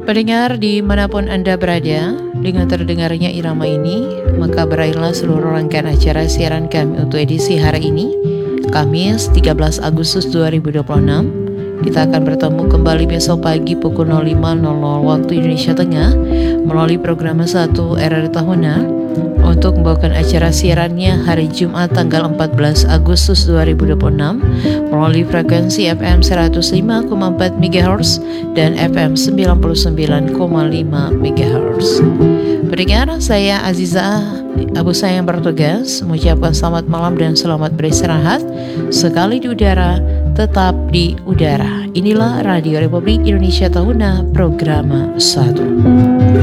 Pendengar dimanapun Anda berada, dengan terdengarnya irama ini, maka berakhirlah seluruh rangkaian acara siaran kami untuk edisi hari ini, Kamis 13 Agustus 2026. Kita akan bertemu kembali besok pagi pukul 05.00 waktu Indonesia Tengah melalui program 1 RRI Tahunan untuk membawakan acara siarannya hari Jumat tanggal 14 Agustus 2026 melalui frekuensi FM 105,4 MHz dan FM 99,5 MHz. Pendengar, saya Aziza, Abu saya yang bertugas mengucapkan selamat malam dan selamat beristirahat. Sekali di udara, tetap di udara. Inilah Radio Republik Indonesia Tahuna, program 1.